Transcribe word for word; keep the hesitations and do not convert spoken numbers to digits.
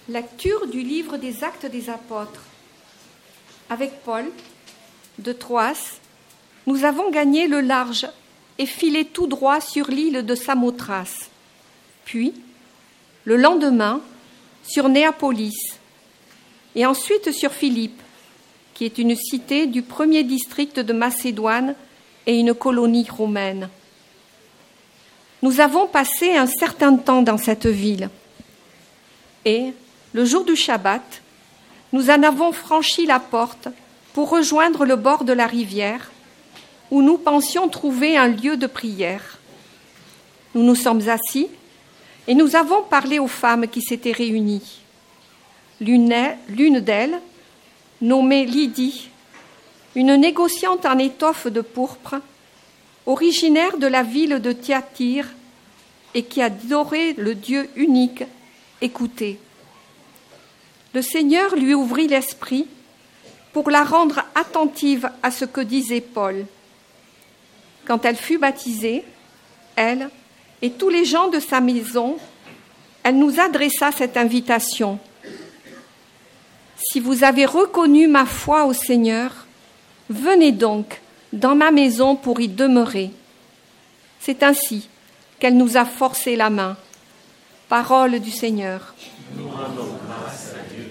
Lecture du livre des Actes des Apôtres. Avec Paul, de Troas, nous avons gagné le large et filé tout droit sur l'île de Samothrace. Puis, le lendemain, sur Néapolis, et ensuite sur Philippe, qui est une cité du premier district de Macédoine et une colonie romaine. Nous avons passé un certain temps dans cette ville, et, le jour du Shabbat, nous en avons franchi la porte pour rejoindre le bord de la rivière, où nous pensions trouver un lieu de prière. Nous nous sommes assis et nous avons parlé aux femmes qui s'étaient réunies. L'une, l'une d'elles, nommée Lydie, une négociante en étoffe de pourpre, originaire de la ville de Thyatire et qui adorait le Dieu unique, écoutait. Le Seigneur lui ouvrit l'esprit pour la rendre attentive à ce que disait Paul. Quand elle fut baptisée, elle et tous les gens de sa maison, elle nous adressa cette invitation. « Si vous avez reconnu ma foi au Seigneur, venez donc dans ma maison pour y demeurer. » C'est ainsi qu'elle nous a forcé la main. Parole du Seigneur. Nous rendons grâce à Dieu.